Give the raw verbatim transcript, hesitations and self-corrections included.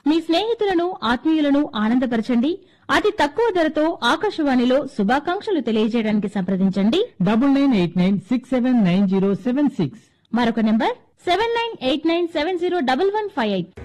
మీ స్నేహితులను ఆత్మీయులను ఆనందపరచండి. అతి తక్కువ ధరతో ఆకాశవాణిలో శుభాకాంక్షలు తెలియజేయడానికి సంప్రదించండి double nine eight nine six seven nine zero seven six. మరొక number seven nine eight nine seven zero double one five eight.